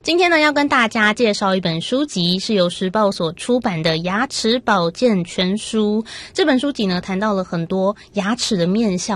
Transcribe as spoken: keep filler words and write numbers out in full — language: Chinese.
今天呢，要跟大家介绍一本书籍，是由时报所出版的《牙齿保健全书》。这本书籍呢，谈到了很多牙齿的面向。